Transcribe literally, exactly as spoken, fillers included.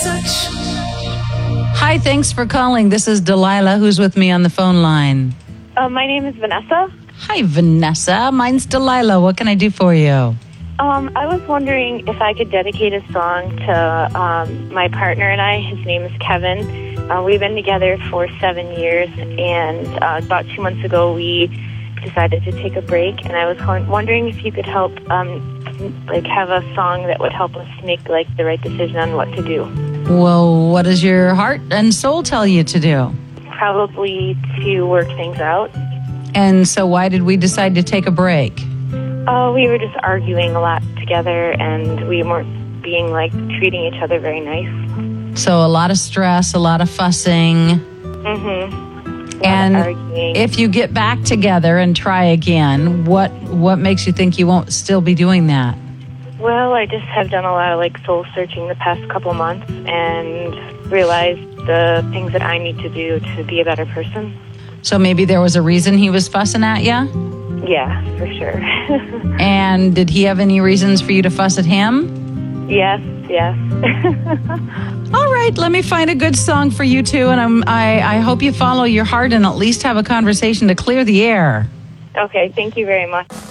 Hi, thanks for calling. This is Delilah, who's with me on the phone line. Uh, my name is Vanessa. Hi, Vanessa. Mine's Delilah. What can I do for you? Um, I was wondering if I could dedicate a song to um, my partner and I. His name is Kevin. Uh, we've been together for seven years, and uh, about two months ago we decided to take a break. And I was wondering if you could help, um, like, have a song that would help us make like the right decision on what to do. Well, what does your heart and soul tell you to do? Probably to work things out. And so, why did we decide to take a break? Uh, we were just arguing a lot together, and we weren't being like treating each other very nice. So a lot of stress, a lot of fussing. Mm-hmm. And arguing. If you get back together and try again, what what makes you think you won't still be doing that? Well, I just have done a lot of like soul searching the past couple months and realized the things that I need to do to be a better person. So maybe there was a reason he was fussing at you? Yeah, for sure. And did he have any reasons for you to fuss at him? Yes, yes. All right, let me find a good song for you two, and I'm, I, I hope you follow your heart and at least have a conversation to clear the air. Okay, thank you very much.